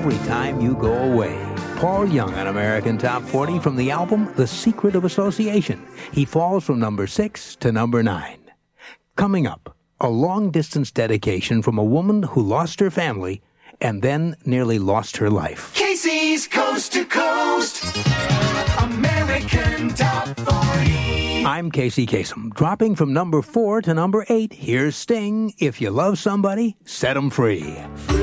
every time you go away. Paul Young on American Top 40 from the album The Secret of Association. He falls from number 6 to number 9. Coming up, a long-distance dedication from a woman who lost her family and then nearly lost her life. Casey's Coast to Coast, American Top 40. I'm Casey Kasem. Dropping from number 4 to number 8, here's Sting. If you love somebody, set 'em free. Free.